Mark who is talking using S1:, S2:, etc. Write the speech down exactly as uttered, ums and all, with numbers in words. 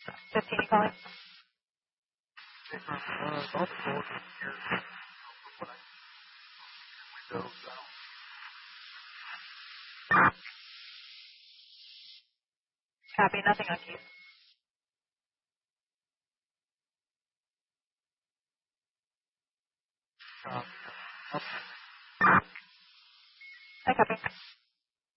S1: fifteen calling.
S2: Uh, both both here. Windows.
S1: Copy, nothing on keys.
S2: Um, okay.
S1: I copy.